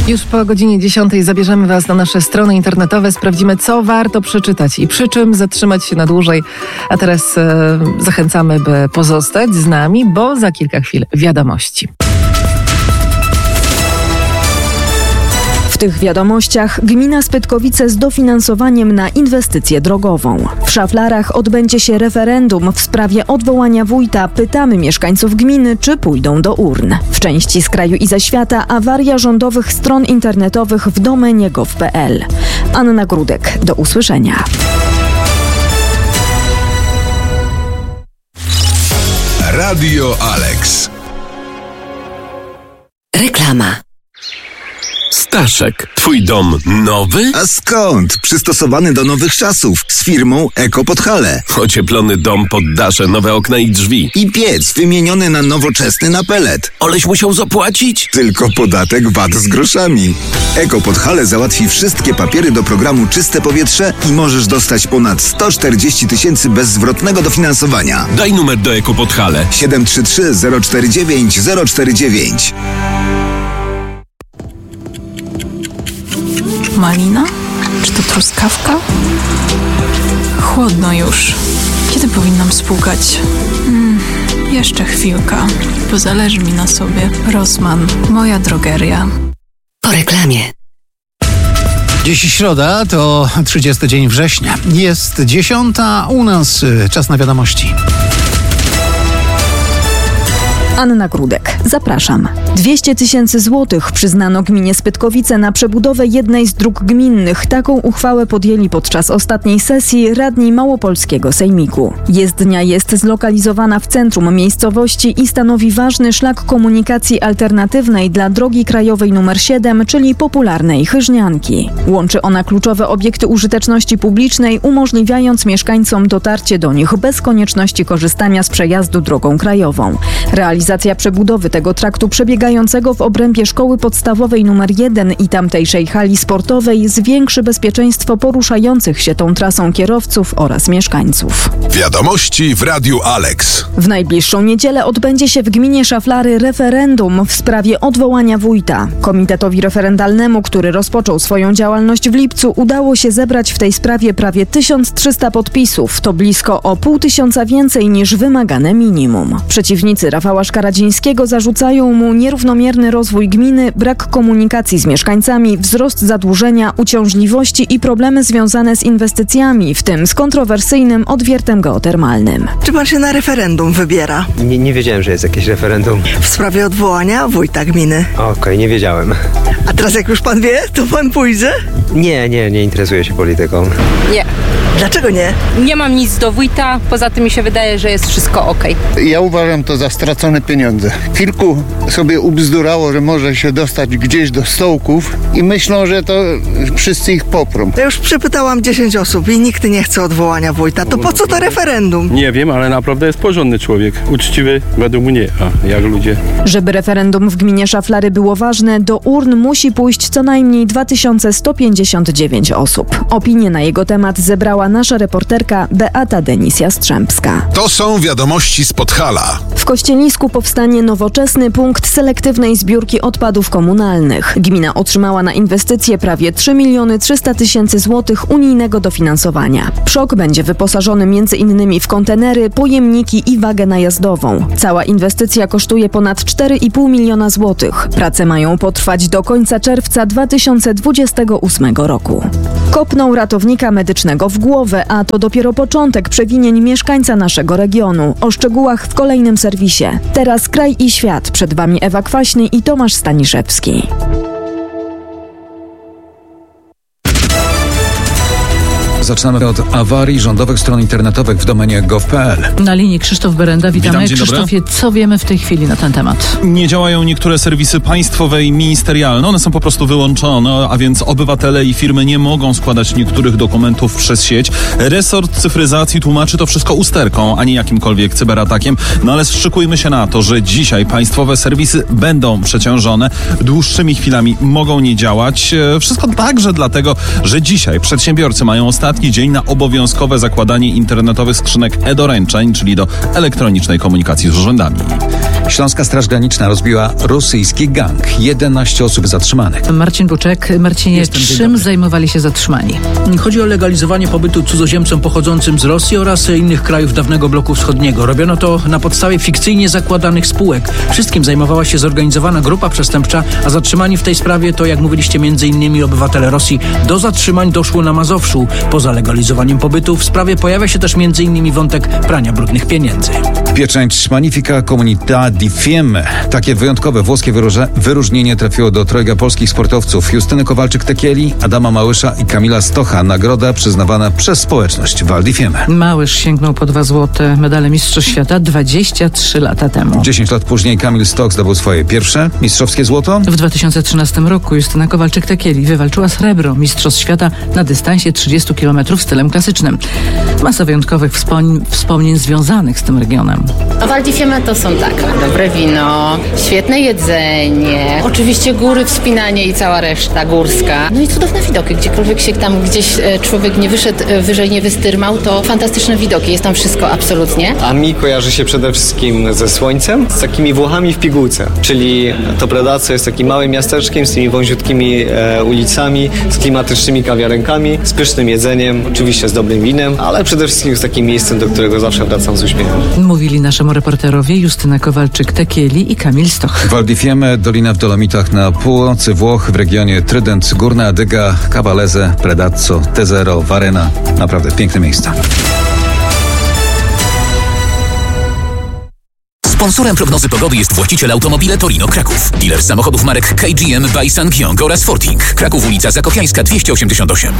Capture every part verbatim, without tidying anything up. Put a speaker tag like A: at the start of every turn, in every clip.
A: Już po godzinie dziesiątej zabierzemy Was na nasze strony internetowe, sprawdzimy, co warto przeczytać i przy czym zatrzymać się na dłużej. A teraz e, zachęcamy, by pozostać z nami, bo za kilka chwil wiadomości.
B: W tych wiadomościach gmina Spytkowice z dofinansowaniem na inwestycję drogową. W Szaflarach odbędzie się referendum w sprawie odwołania wójta. Pytamy mieszkańców gminy, czy pójdą do urn. W części z kraju i ze świata awaria rządowych stron internetowych w domenie gov kropka p l. Anna Grudek, do usłyszenia.
C: Radio Alex.
D: Reklama.
C: Staszek, twój dom nowy?
E: A skąd? Przystosowany do nowych czasów z firmą Eko Podhale.
C: Ocieplony dom, poddasze, nowe okna i drzwi.
E: I piec wymieniony na nowoczesny na pelet.
C: Oleś musiał zapłacić?
E: Tylko podatek V A T z groszami. Eko Podhale załatwi wszystkie papiery do programu Czyste Powietrze i możesz dostać ponad sto czterdzieści tysięcy bezzwrotnego dofinansowania.
C: Daj numer do Eko Podhale.
E: siedem trzy trzy zero cztery dziewięć zero cztery dziewięć.
F: Malina? Czy to truskawka? Chłodno już. Kiedy powinnam spłukać? Hmm, jeszcze chwilka, bo zależy mi na sobie. Rossmann, moja drogeria.
D: Po reklamie.
G: Dziś środa, to trzydziesty dzień września. Jest dziesiąta, u nas czas na wiadomości.
B: Anna Grudek, zapraszam. dwieście tysięcy złotych przyznano gminie Spytkowice na przebudowę jednej z dróg gminnych. Taką uchwałę podjęli podczas ostatniej sesji radni Małopolskiego Sejmiku. Jezdnia jest zlokalizowana w centrum miejscowości i stanowi ważny szlak komunikacji alternatywnej dla drogi krajowej nr siedem, czyli popularnej Chyżnianki. Łączy ona kluczowe obiekty użyteczności publicznej, umożliwiając mieszkańcom dotarcie do nich bez konieczności korzystania z przejazdu drogą krajową. Realizacja przebudowy tego traktu przebiegającego w obrębie szkoły podstawowej nr jeden i tamtejszej hali sportowej zwiększy bezpieczeństwo poruszających się tą trasą kierowców oraz mieszkańców.
C: Wiadomości w Radiu Alex.
B: W najbliższą niedzielę odbędzie się w gminie Szaflary referendum w sprawie odwołania wójta. Komitetowi referendalnemu, który rozpoczął swoją działalność w lipcu, udało się zebrać w tej sprawie prawie tysiąc trzysta podpisów. To blisko o pół tysiąca więcej niż wymagane minimum. Przeciwnicy Rafała Szkaradzińskiego zarzucają mu nierównomierny rozwój gminy, brak komunikacji z mieszkańcami, wzrost zadłużenia, uciążliwości i problemy związane z inwestycjami, w tym z kontrowersyjnym odwiertem geotermalnym.
H: Czy pan się na referendum wybiera?
I: Nie, nie wiedziałem, że jest jakieś referendum.
H: W sprawie odwołania wójta gminy.
I: Okej, okay, nie wiedziałem.
H: A teraz jak już pan wie, to pan pójdzie?
I: Nie, nie, nie interesuję się polityką.
J: Nie.
H: Dlaczego nie?
J: Nie mam nic do wójta, poza tym mi się wydaje, że jest wszystko okej.
K: Ja uważam to za stracone pieniądze. Kilku sobie ubzdurało, że może się dostać gdzieś do stołków i myślą, że to wszyscy ich poprą.
H: Ja już przypytałam dziesięć osób i nikt nie chce odwołania wójta. To po co to referendum?
L: Nie wiem, ale naprawdę jest porządny człowiek. Uczciwy według mnie, a jak ludzie.
B: Żeby referendum w gminie Szaflary było ważne, do urn musi pójść co najmniej dwa tysiące sto pięćdziesiąt dziewięć osób. Opinię na jego temat zebrała nasza reporterka Beata Denis-Jastrzębska.
C: To są wiadomości z Podhala.
B: W Kościelisku powstanie nowoczesny punkt selektywnej zbiórki odpadów komunalnych. Gmina otrzymała na inwestycje prawie trzy miliony trzysta tysięcy złotych unijnego dofinansowania. Przok będzie wyposażony między innymi w kontenery, pojemniki i wagę najazdową. Cała inwestycja kosztuje ponad cztery i pół miliona złotych. Prace mają potrwać do końca czerwca dwa tysiące dwudziestego ósmego roku. Kopnął ratownika medycznego w głowę, a to dopiero początek przewinień mieszkańca naszego regionu. O szczegółach w kolejnym serwisie. Teraz kraj i świat. Przed Wami Ewa Kwaśny i Tomasz Staniszewski.
M: Zaczynamy od awarii rządowych stron internetowych w domenie gov kropka p l.
A: Na linii Krzysztof Berenda. Witamy.
N: Witam,
A: Krzysztofie, co wiemy w tej chwili na ten temat?
N: Nie działają niektóre serwisy państwowe i ministerialne. One są po prostu wyłączone, a więc obywatele i firmy nie mogą składać niektórych dokumentów przez sieć. Resort cyfryzacji tłumaczy to wszystko usterką, a nie jakimkolwiek cyberatakiem. No ale szykujmy się na to, że dzisiaj państwowe serwisy będą przeciążone. Dłuższymi chwilami mogą nie działać. Wszystko także dlatego, że dzisiaj przedsiębiorcy mają ostatni dzień na obowiązkowe zakładanie internetowych skrzynek e-doręczeń, czyli do elektronicznej komunikacji z urzędami.
M: Śląska Straż Graniczna rozbiła rosyjski gang. jedenaście osób zatrzymanych.
A: Marcin Buczek. Marcinie, Jestem czym zajmowali się zatrzymani?
O: Chodzi o legalizowanie pobytu cudzoziemcom pochodzącym z Rosji oraz innych krajów dawnego bloku wschodniego. Robiono to na podstawie fikcyjnie zakładanych spółek. Wszystkim zajmowała się zorganizowana grupa przestępcza, a zatrzymani w tej sprawie to, jak mówiliście, między innymi obywatele Rosji. Do zatrzymań doszło na Mazowszu. Poza legalizowaniem pobytu w sprawie pojawia się też między innymi wątek prania brudnych pieniędzy.
M: Pieczęć Magnifica Comunità di Fiemme. Takie wyjątkowe włoskie wyróże- wyróżnienie trafiło do trojga polskich sportowców: Justyny Kowalczyk-Tekieli, Adama Małysza i Kamila Stocha. Nagroda przyznawana przez społeczność Val di Fiemme.
A: Małysz sięgnął po dwa złote medale Mistrzostw Świata dwadzieścia trzy lata temu.
M: dziesięć lat później Kamil Stoch zdobył swoje pierwsze mistrzowskie złoto.
A: W dwa tysiące trzynastym roku Justyna Kowalczyk-Tekieli wywalczyła srebro Mistrzostw Świata na dystansie trzydziestu kilometrów stylem klasycznym. Masa wyjątkowych wspomnień, wspomnień związanych z tym regionem.
J: A Val di Fiemme to są tak, dobre wino, świetne jedzenie, oczywiście góry, wspinanie i cała reszta górska. No i cudowne widoki, gdziekolwiek się tam gdzieś człowiek nie wyszedł wyżej, nie wystyrmał, to fantastyczne widoki, jest tam wszystko absolutnie.
P: A mi kojarzy się przede wszystkim ze słońcem, z takimi Włochami w pigułce, czyli to Predazzo jest takim małym miasteczkiem z tymi wąziutkimi e, ulicami, z klimatycznymi kawiarenkami, z pysznym jedzeniem, oczywiście z dobrym winem, ale przede wszystkim z takim miejscem, do którego zawsze wracam z uśmiechem.
A: Mówili naszemu reporterowi Justyna Kowalczyk-Tekieli i Kamil Stoch.
M: Val di Fiemme, dolina w Dolomitach na północy Włoch, w regionie Trydent, Górna Adyga, Cavallese, Predazzo, Tezero, Varena. Naprawdę piękne miejsca.
C: Sponsorem prognozy pogody jest właściciel Automobile Torino Kraków. Dealer samochodów marek K G M by Sangyong oraz Forting. Kraków, ulica Zakopiańska dwieście osiemdziesiąt osiem.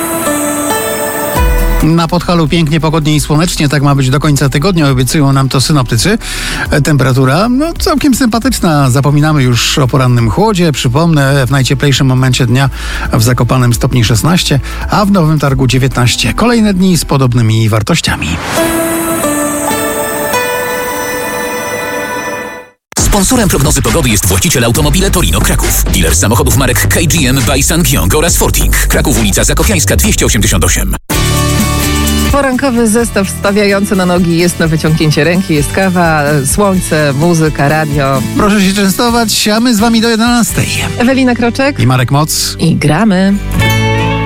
G: Na Podhalu pięknie, pogodnie i słonecznie. Tak ma być do końca tygodnia, obiecują nam to synoptycy. Temperatura no, całkiem sympatyczna. Zapominamy już o porannym chłodzie. Przypomnę, w najcieplejszym momencie dnia w Zakopanem stopni szesnaście, a w Nowym Targu dziewiętnaście. Kolejne dni z podobnymi wartościami.
C: Sponsorem prognozy pogody jest właściciel Automobile Torino Kraków. Dealer samochodów marek K G M by Sangyong oraz Forting. Kraków, ulica Zakopiańska dwieście osiemdziesiąt osiem.
A: Porankowy zestaw stawiający na nogi jest na wyciągnięcie ręki, jest kawa, słońce, muzyka, radio.
G: Proszę się częstować, a my z wami do jedenastej.
A: Ewelina Kroczek
G: i Marek Moc.
A: I gramy.